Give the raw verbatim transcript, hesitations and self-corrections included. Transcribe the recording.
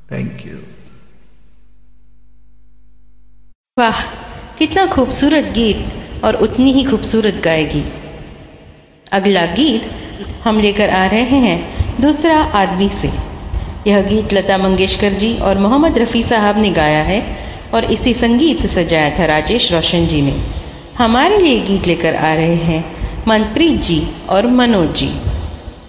Thank you. वाह, कितना खूबसूरत गीत और उतनी ही खूबसूरत गाएगी। अगला गीत हम लेकर आ रहे हैं दूसरा आदमी से। यह गीत लता मंगेशकर जी और मोहम्मद रफ़ी साहब ने गाया है और इसे संगीत से सजाया था राजेश रोशन जी ने। हमारे लिए गीत लेकर आ रहे हैं मनप्रीत जी और मनोज जी।